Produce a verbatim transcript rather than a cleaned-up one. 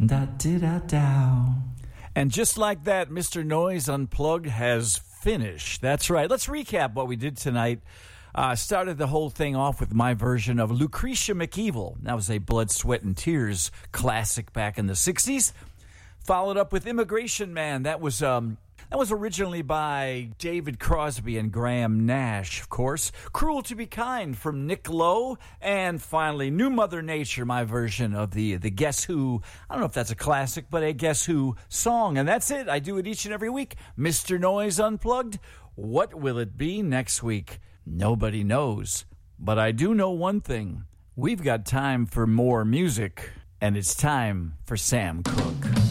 Da-di-da-dow. And just like that, Mister Noise Unplugged has finished. That's right. Let's recap what we did tonight. Uh, started the whole thing off with my version of Lucretia McEvil. That was a Blood, Sweat, and Tears classic back in the sixties. Followed up with Immigration Man. That was um, that was originally by David Crosby and Graham Nash, of course. Cruel to Be Kind from Nick Lowe. And finally, New Mother Nature, my version of the, the Guess Who. I don't know if that's a classic, but a Guess Who song. And that's it. I do it each and every week. Mister Noise Unplugged. What will it be next week? Nobody knows. But I do know one thing. We've got time for more music. And it's time for Sam Cooke.